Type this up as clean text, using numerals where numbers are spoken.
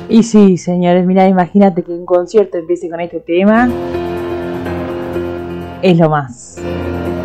Y sí, señores, mirá, imagínate que un concierto empiece con este tema. Es lo más.